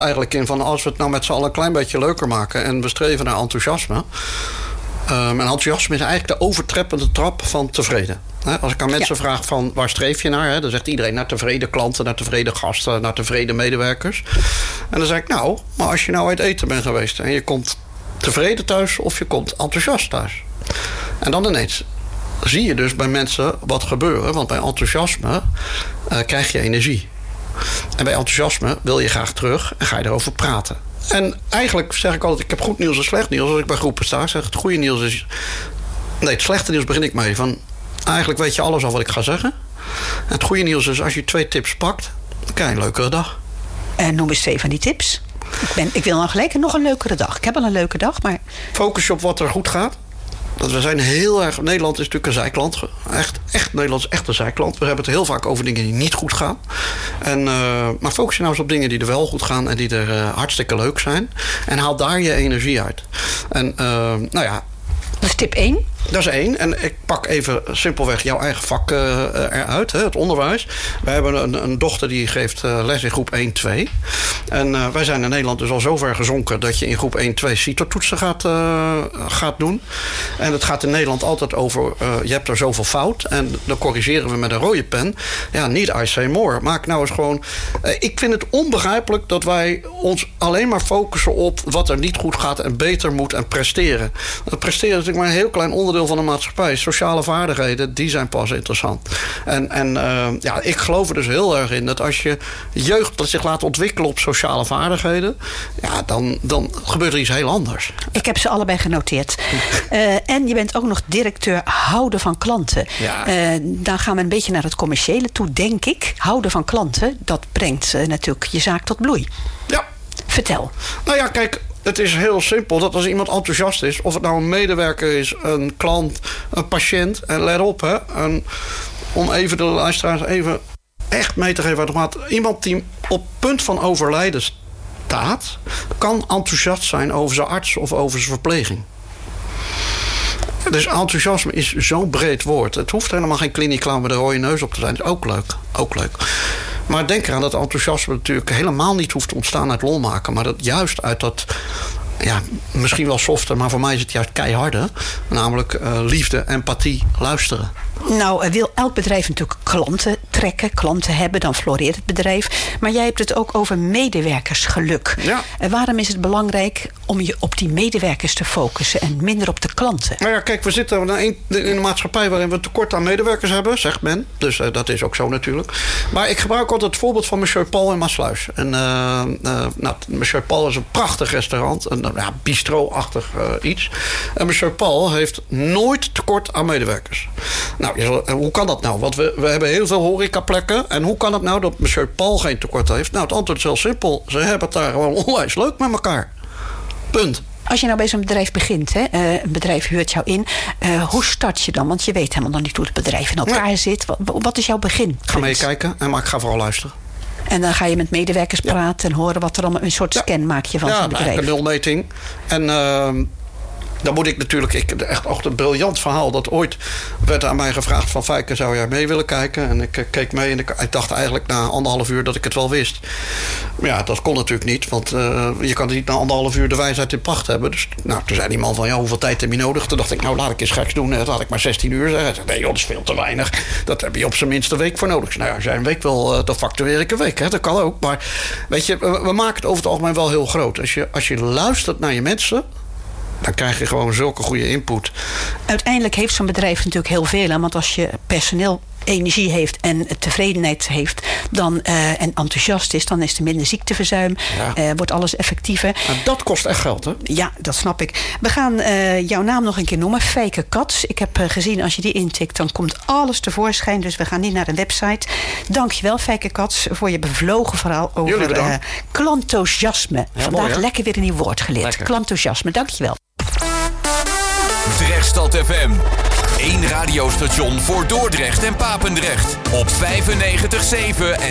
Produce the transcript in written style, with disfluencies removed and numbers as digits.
eigenlijk in van als we het nou met z'n allen een klein beetje leuker maken en we streven naar enthousiasme. En enthousiasme is eigenlijk de overtreppende trap van tevreden. Als ik aan mensen vraag van waar streef je naar, dan zegt iedereen naar tevreden klanten, naar tevreden gasten, naar tevreden medewerkers. En dan zeg ik nou, maar als je nou uit eten bent geweest en je komt tevreden thuis of je komt enthousiast thuis. En dan ineens zie je dus bij mensen wat gebeuren, want bij enthousiasme krijg je energie. En bij enthousiasme wil je graag terug en ga je erover praten. En eigenlijk zeg ik altijd, ik heb goed nieuws en slecht nieuws. Als ik bij groepen sta, zeg het goede nieuws is... Nee, het slechte nieuws begin ik mee. Van, eigenlijk weet je alles al wat ik ga zeggen. En het goede nieuws is, als je 2 tips pakt, dan krijg je een leukere dag. En noem eens 2 van die tips. Ik wil dan gelijk nog een leukere dag. Ik heb al een leuke dag, maar... Focus je op wat er goed gaat. Want we zijn heel erg... Nederland is natuurlijk een zijklant. Echt Nederland is echt een zijklant. We hebben het heel vaak over dingen die niet goed gaan. Maar focus je nou eens op dingen die er wel goed gaan... en die er hartstikke leuk zijn. En haal daar je energie uit. En nou ja... Dat is tip 1. Dat is 1. En ik pak even simpelweg jouw eigen vak eruit, het onderwijs. Wij hebben een dochter die geeft les in groep 1, 2. En wij zijn in Nederland dus al zo ver gezonken... dat je in groep 1, 2 CITO-toetsen gaat doen. En het gaat in Nederland altijd over... je hebt er zoveel fout. En dan corrigeren we met een rode pen. Ja, need I say more. Maak nou eens gewoon... ik vind het onbegrijpelijk dat wij ons alleen maar focussen op... wat er niet goed gaat en beter moet en presteren. Presteren is natuurlijk maar een heel klein onderdeel van de maatschappij. Sociale vaardigheden, die zijn pas interessant. En ik geloof er dus heel erg in dat als je jeugd zich laat ontwikkelen op sociale vaardigheden, ja, dan gebeurt er iets heel anders. Ik heb ze allebei genoteerd. En je bent ook nog directeur houden van klanten. Ja. Dan gaan we een beetje naar het commerciële toe, denk ik. Houden van klanten, dat brengt natuurlijk je zaak tot bloei. Ja. Vertel. Nou ja, kijk, het is heel simpel dat als iemand enthousiast is... of het nou een medewerker is, een klant, een patiënt... en let op, hè, om even de luisteraars even echt mee te geven... iemand die op punt van overlijden staat... kan enthousiast zijn over zijn arts of over zijn verpleging. Dus enthousiasme is zo'n breed woord. Het hoeft helemaal geen kliniekclown met een rode neus op te zijn. Dat is ook leuk. Maar denk eraan dat enthousiasme natuurlijk helemaal niet hoeft te ontstaan uit lol maken. Maar dat juist uit dat, ja, misschien wel softer, maar voor mij is het juist keiharde. Namelijk liefde, empathie, luisteren. Nou, wil elk bedrijf natuurlijk klanten trekken, klanten hebben, dan floreert het bedrijf. Maar jij hebt het ook over medewerkersgeluk. Ja. Waarom is het belangrijk om je op die medewerkers te focussen en minder op de klanten? Nou ja, kijk, we zitten in een maatschappij waarin we tekort aan medewerkers hebben, zegt men. Dus dat is ook zo natuurlijk. Maar ik gebruik altijd het voorbeeld van Monsieur Paul in Maassluis. Monsieur Paul is een prachtig restaurant, een bistro-achtig iets. En Monsieur Paul heeft nooit tekort aan medewerkers. Nou, hoe kan dat nou? Want we hebben heel veel horecaplekken. En hoe kan het nou dat Monsieur Paul geen tekort heeft? Nou, het antwoord is heel simpel. Ze hebben het daar gewoon onwijs leuk met elkaar. Punt. Als je nou bij zo'n bedrijf begint, hè, een bedrijf huurt jou in. Hoe start je dan? Want je weet helemaal nog niet hoe het bedrijf in elkaar zit. Wat is jouw begin? Ik ga meekijken, maar ik ga vooral luisteren. En dan ga je met medewerkers praten en horen wat er allemaal... Een soort scan maak je van zo'n bedrijf. Ja, een nulmeting. En dan moet ik natuurlijk... echt een briljant verhaal. Dat ooit werd aan mij gevraagd van... Feike, zou jij mee willen kijken? En ik keek mee en ik dacht eigenlijk na 1,5 uur dat ik het wel wist. Maar ja, dat kon natuurlijk niet. Want je kan niet na 1,5 uur de wijsheid in pacht hebben. Dus toen zei die man van... ja, hoeveel tijd heb je nodig? Toen dacht ik, nou, laat ik eens geks doen. Laat ik maar 16 uur zeggen. Hij zei, nee joh, dat is veel te weinig. Dat heb je op zijn minst een week voor nodig. Nou ja, als jij een week wil, dan factureer ik een week. Hè? Dat kan ook. Maar weet je, we maken het over het algemeen wel heel groot. Als je luistert naar je mensen... dan krijg je gewoon zulke goede input. Uiteindelijk heeft zo'n bedrijf natuurlijk heel veel. Hè? Want als je personeel energie heeft en tevredenheid heeft... dan, en enthousiast is, dan is er minder ziekteverzuim. Ja. Wordt alles effectiever. Maar dat kost echt geld, hè? Ja, dat snap ik. We gaan jouw naam nog een keer noemen. Feike Kats. Ik heb gezien, als je die intikt, dan komt alles tevoorschijn. Dus we gaan niet naar een website. Dankjewel, Feike Kats, voor je bevlogen verhaal over klantoziasme. Ja, vandaag mooi, lekker weer een nieuw woord geleerd. Klantoziasme, dankjewel. Drechtstad FM. 1 radiostation voor Dordrecht en Papendrecht. Op 95.7 en